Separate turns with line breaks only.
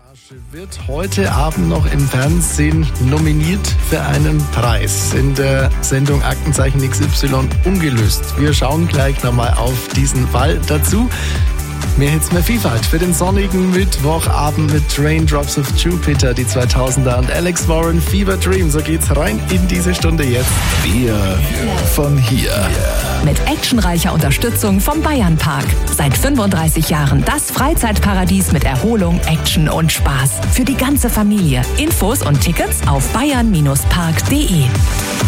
Wird heute Abend noch im Fernsehen nominiert für einen Preis in der Sendung Aktenzeichen XY ungelöst. Wir schauen gleich nochmal auf diesen Fall dazu. Mehr Hits, mehr Vielfalt für den sonnigen Mittwochabend mit Raindrops of Jupiter, die 2000er und Alex Warren, Fever Dream. So geht's rein in diese Stunde jetzt.
Wir von hier.
Mit actionreicher Unterstützung vom Bayernpark. Seit 35 Jahren das Freizeitparadies mit Erholung, Action und Spaß. Für die ganze Familie. Infos und Tickets auf bayern-park.de.